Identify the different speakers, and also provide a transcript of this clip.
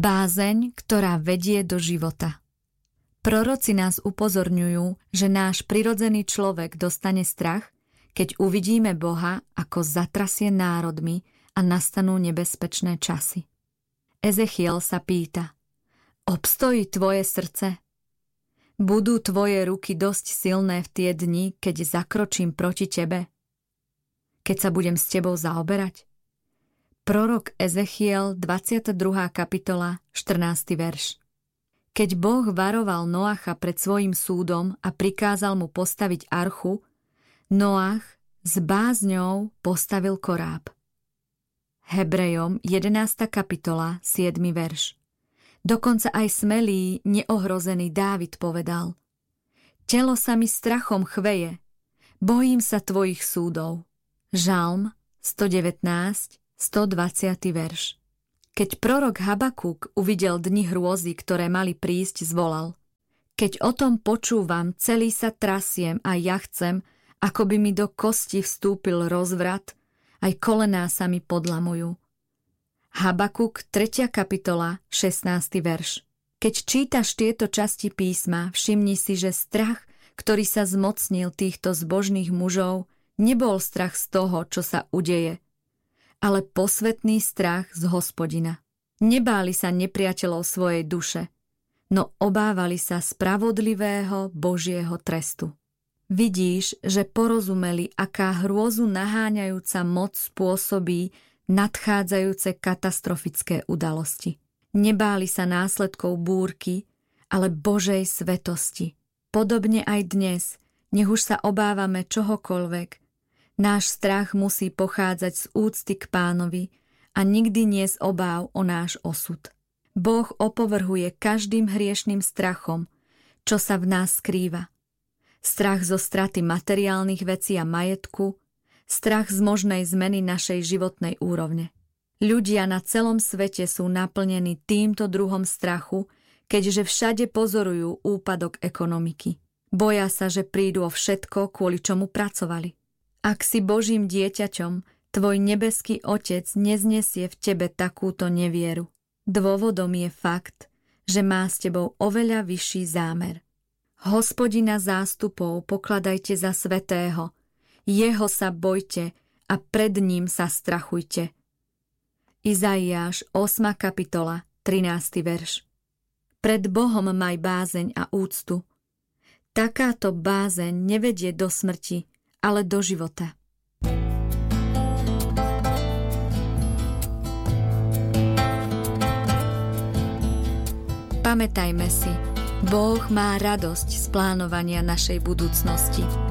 Speaker 1: Bázeň, ktorá vedie do života. Proroci nás upozorňujú, že náš prirodzený človek dostane strach, keď uvidíme Boha, ako zatrasie národmi a nastanú nebezpečné časy. Ezechiel sa pýta: obstojí tvoje srdce? Budú tvoje ruky dosť silné v tie dni, keď zakročím proti tebe? Keď sa budem s tebou zaoberať? Prorok Ezechiel, 22. kapitola, 14. verš. Keď Boh varoval Noacha pred svojím súdom a prikázal mu postaviť archu, Noach s bázňou postavil koráb. Hebrejom, 11. kapitola, 7. verš. Dokonca aj smelý, neohrozený Dávid povedal: telo sa mi strachom chveje, bojím sa tvojich súdov. Žalm 119, 120. verš. Keď prorok Habakúk uvidel dni hrôzy, ktoré mali prísť, zvolal: keď o tom počúvam, celý sa trasiem a ja chcem, ako by mi do kosti vstúpil rozvrat, aj kolená sa mi podlamujú. Habakúk, 3. kapitola, 16. verš. Keď čítaš tieto časti písma, všimni si, že strach, ktorý sa zmocnil týchto zbožných mužov, nebol strach z toho, čo sa udeje, ale posvätný strach z Hospodina. Nebáli sa nepriateľov svojej duše, no obávali sa spravodlivého Božieho trestu. Vidíš, že porozumeli, aká hrôzu naháňajúca moc spôsobí nadchádzajúce katastrofické udalosti. Nebáli sa následkov búrky, ale Božej svetosti. Podobne aj dnes, nech už sa obávame čohokoľvek, náš strach musí pochádzať z úcty k Pánovi a nikdy nie z obáv o náš osud. Boh opovrhuje každým hriešným strachom, čo sa v nás skrýva. Strach zo straty materiálnych vecí a majetku, strach z možnej zmeny našej životnej úrovne. Ľudia na celom svete sú naplnení týmto druhom strachu, keďže všade pozorujú úpadok ekonomiky. Boja sa, že prídu o všetko, kvôli čomu pracovali. Ak si Božím dieťaťom, tvoj nebeský Otec neznesie v tebe takúto nevieru. Dôvodom je fakt, že má s tebou oveľa vyšší zámer. Hospodina zástupov pokladajte za svätého, jeho sa bojte a pred ním sa strachujte. Izaiáš, 8. kapitola, 13. verš. Pred Bohom maj bázeň a úctu. Takáto bázeň nevedie do smrti, ale do života. Pamätajme si, Boh má radosť z plánovania našej budúcnosti.